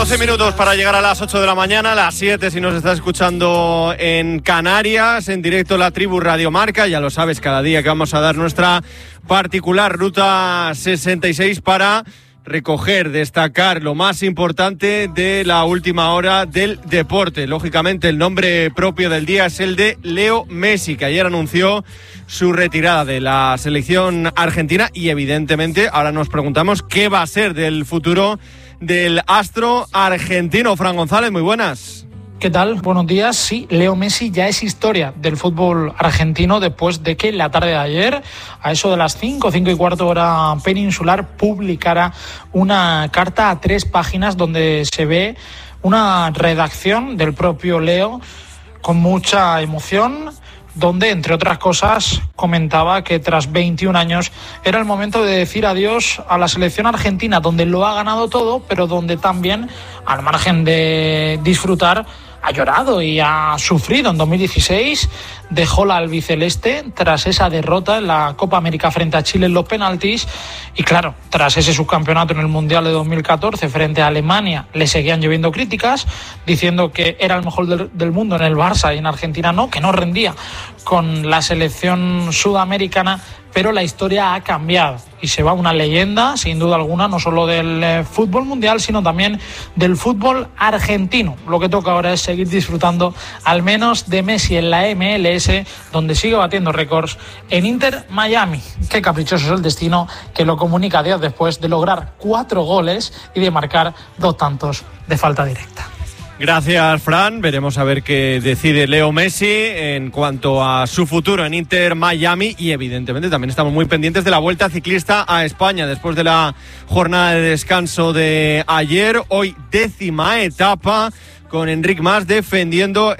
12 minutos para llegar a las 8 de la mañana, las 7 si nos estás escuchando en Canarias, en directo La Tribu Radio Marca. Ya lo sabes, cada día que vamos a dar nuestra particular Ruta 66 para recoger, destacar lo más importante de la última hora del deporte. Lógicamente, el nombre propio del día es el de Leo Messi, que ayer anunció su retirada de la selección argentina y evidentemente ahora nos preguntamos qué va a ser del futuro del astro argentino. Fran González, muy buenas. ¿Qué tal? Buenos días. Sí, Leo Messi ya es historia del fútbol argentino después de que en la tarde de ayer, a eso de las 5 y cuarto hora peninsular, publicara una carta a 3 páginas donde se ve una redacción del propio Leo con mucha emoción, donde, entre otras cosas, comentaba que tras 21 años era el momento de decir adiós a la selección argentina, donde lo ha ganado todo, pero donde también, al margen de disfrutar, ha llorado y ha sufrido. En 2016 dejó la albiceleste tras esa derrota en la Copa América frente a Chile en los penaltis y claro, tras ese subcampeonato en el Mundial de 2014 frente a Alemania le seguían lloviendo críticas diciendo que era el mejor del mundo en el Barça y en Argentina no, que no rendía con la selección sudamericana, pero la historia ha cambiado y se va una leyenda, sin duda alguna, no solo del fútbol mundial, sino también del fútbol argentino. Lo que toca ahora es seguir disfrutando al menos de Messi en la MLS, donde sigue batiendo récords en Inter Miami. Qué caprichoso es el destino que lo comunica días después de lograr 4 goles y de marcar 2 tantos de falta directa. Gracias, Fran. Veremos a ver qué decide Leo Messi en cuanto a su futuro en Inter Miami y evidentemente también estamos muy pendientes de la Vuelta Ciclista a España después de la jornada de descanso de ayer. Hoy 10ª etapa con Enric Mas defendiendo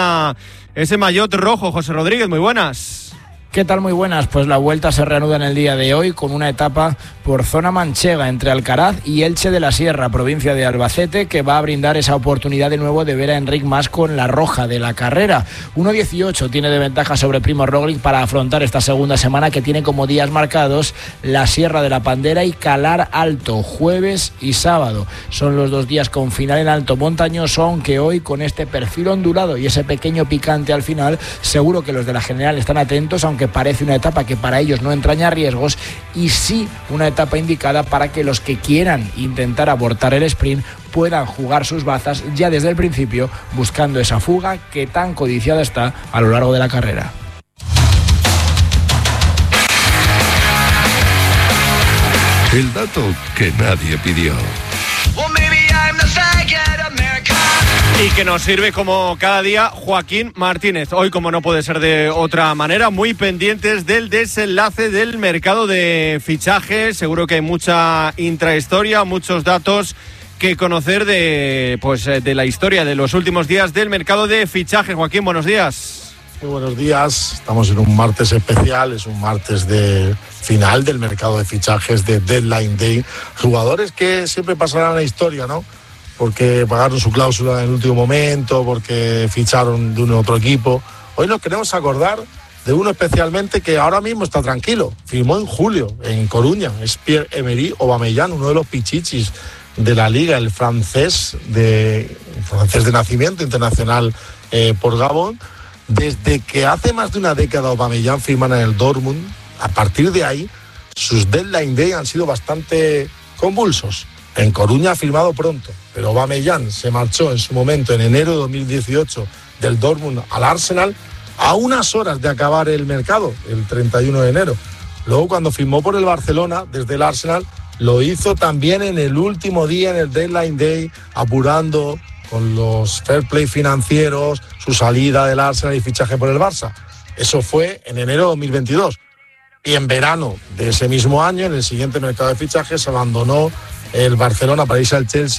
ese maillot rojo. José Rodríguez, muy buenas. ¿Qué tal? Muy buenas. Pues la Vuelta se reanuda en el día de hoy con una etapa por zona manchega entre Alcaraz y Elche de la Sierra, provincia de Albacete, que va a brindar esa oportunidad de nuevo de ver a Enric Mas con la roja de la carrera. 1.18 tiene de ventaja sobre Primo Roglic para afrontar esta segunda semana que tiene como días marcados la Sierra de la Pandera y Calar Alto, jueves y sábado. Son los 2 días con final en alto montañoso, aunque hoy con este perfil ondulado y ese pequeño picante al final, seguro que los de la general están atentos, aunque parece una etapa que para ellos no entraña riesgos y sí una etapa indicada para que los que quieran intentar abortar el sprint puedan jugar sus bazas ya desde el principio, buscando esa fuga que tan codiciada está a lo largo de la carrera. El dato que nadie pidió. Y que nos sirve como cada día Joaquín Martínez. Hoy, como no puede ser de otra manera, muy pendientes del desenlace del mercado de fichajes. Seguro que hay mucha intrahistoria, muchos datos que conocer de la historia de los últimos días del mercado de fichajes. Joaquín, buenos días. Muy buenos días. Estamos en un martes especial, es un martes de final del mercado de fichajes, de Deadline Day. Jugadores que siempre pasarán a la historia, ¿no? Porque pagaron su cláusula en el último momento, porque ficharon de un otro equipo. Hoy nos queremos acordar de uno especialmente que ahora mismo está tranquilo. Firmó en julio en Coruña, es Pierre-Emerick Aubameyang, uno de los pichichis de la liga, el francés de nacimiento, internacional por Gabón. Desde que hace más de una década Aubameyang firma en el Dortmund, a partir de ahí sus Deadline Day han sido bastante convulsos. En Coruña ha firmado pronto, pero Aubameyang se marchó en su momento, en enero de 2018, del Dortmund al Arsenal, a unas horas de acabar el mercado, el 31 de enero. Luego, cuando firmó por el Barcelona, desde el Arsenal, lo hizo también en el último día, en el Deadline Day, apurando con los fair play financieros, su salida del Arsenal y fichaje por el Barça. Eso fue en enero de 2022. Y en verano de ese mismo año, en el siguiente mercado de fichajes, abandonó el Barcelona para irse al Chelsea